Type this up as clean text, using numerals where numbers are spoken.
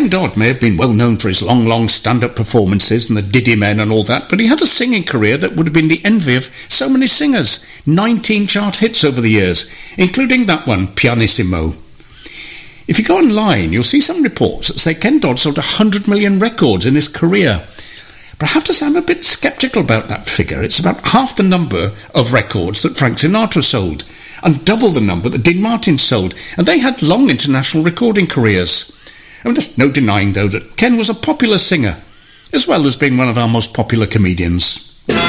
Ken Dodd may have been well known for his long stand-up performances and the Diddy Men and all that, but he had a singing career that would have been the envy of so many singers. 19 chart hits over the years, including that one, Pianissimo. If you go online, you'll see some reports that say Ken Dodd sold 100 million records in his career. But I have to say I'm a bit sceptical about that figure. It's about half the number of records that Frank Sinatra sold, and double the number that Dean Martin sold, and they had long international recording careers. I mean, there's no denying, though, that Ken was a popular singer, as well as being one of our most popular comedians.